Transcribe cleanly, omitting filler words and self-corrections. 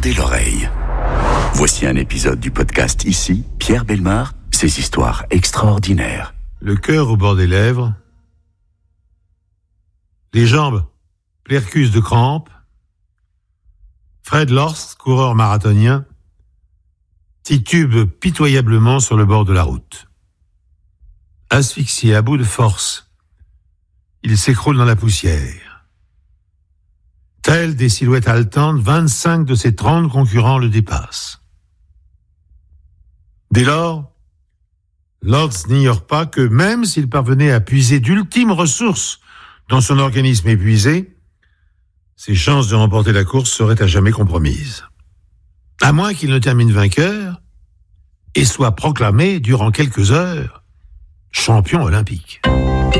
Tendez l'oreille. Voici un épisode du podcast Ici, Pierre Bellemare, ses histoires extraordinaires. Le cœur au bord des lèvres, les jambes plercus de crampes, Fred Lorst, coureur marathonien, titube pitoyablement sur le bord de la route. Asphyxié à bout de force, il s'écroule dans la poussière. Telles des silhouettes haletantes, 25 de ses 30 concurrents le dépassent. Dès lors, Lorst n'ignore pas que même s'il parvenait à puiser d'ultimes ressources dans son organisme épuisé, ses chances de remporter la course seraient à jamais compromises. À moins qu'il ne termine vainqueur et soit proclamé durant quelques heures champion olympique.